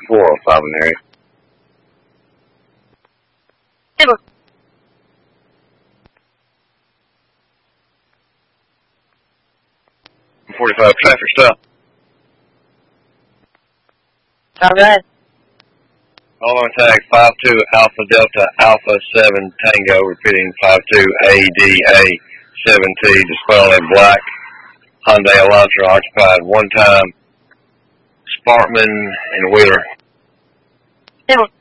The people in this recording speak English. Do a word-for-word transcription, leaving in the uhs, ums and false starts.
four oh five in the area. forty-five traffic stop. All right. All on tag five two Alpha Delta Alpha seven Tango, repeating five two A D A seven T, display on a black Hyundai Elantra occupied one time, Sparkman and Wheeler. Hey,